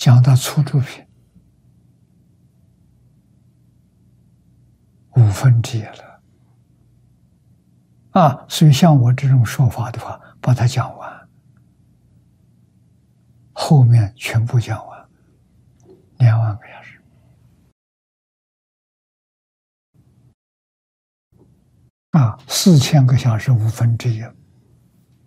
讲到初住品1/5了啊，所以像我这种说法的话，把它讲完，后面全部讲完，2万个小时啊，4000个小时1/5。